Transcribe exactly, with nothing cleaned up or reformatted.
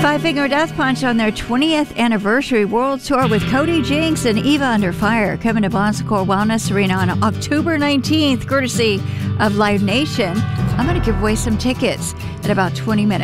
Five Finger Death Punch on their twentieth anniversary world tour with Cody Jinks and Eva Under Fire coming to Bon Secours Wellness Arena on October nineteenth, courtesy of Live Nation. I'm going to give away some tickets in about twenty minutes.